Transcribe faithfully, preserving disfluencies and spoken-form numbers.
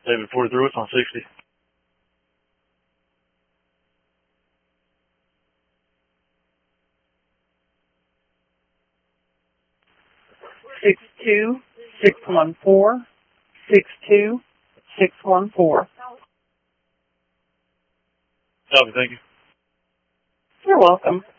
David forty-three, what's on sixty? Six two six one four six two six one four. Copy, thank you. You're welcome.